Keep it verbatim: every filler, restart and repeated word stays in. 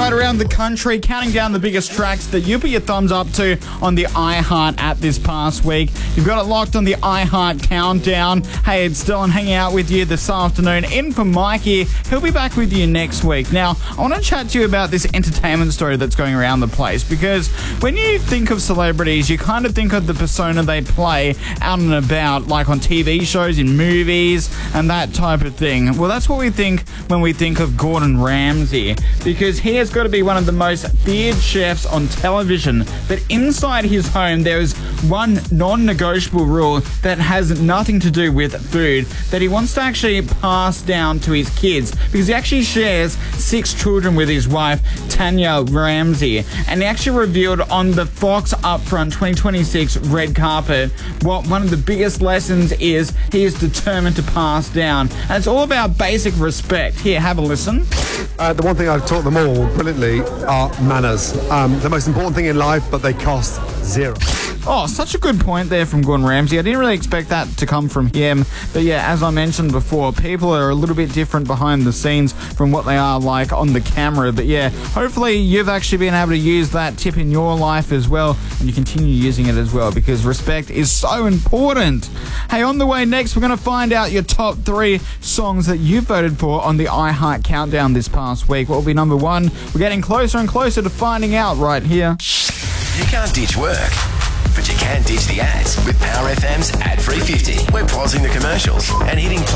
right around the country, counting down the biggest tracks that you put your thumbs up to on the iHeart app this past week. You've got it locked on the iHeart Countdown. Hey, it's Dylan hanging out with you this afternoon. In for Mikey. He'll be back with you next week. Now, I want to chat to you about this entertainment story that's going around the place, because when you think of celebrities, you kind of think of the persona they play out and about, like on T V shows, in movies, and that type of thing. Well, that's what we think when we think of Gordon Ramsay, because he has got to be one of the most feared chefs on television. But inside his home, there is one non-negotiable rule that has nothing to do with food that he wants to actually pass down to his kids, because he actually shares six children with his wife, Tanya Ramsay. And he actually revealed on the Fox Upfront twenty twenty-six red carpet what one of the biggest lessons is he is determined to pass down. And it's all about basic respect. Here, have a listen. Uh, the one thing I've taught them all brilliantly are manners. Um, the most important thing in life, but they cost zero. Oh, such a good point there from Gordon Ramsay. I didn't really expect that to come from him. But yeah, as I mentioned before, people are a little bit different behind the scenes from what they are like on the camera. But yeah, hopefully you've actually been able to use that tip in your life as well, and you continue using it as well, because respect is so important. Hey, on the way next, we're going to find out your top three songs that you voted for on the iHeart Countdown this past week. What will be number one? We're getting closer and closer to finding out right here. You can't ditch work, but you can ditch the ads with Power F M's Ad Free fifty. We're pausing the commercials and hitting play.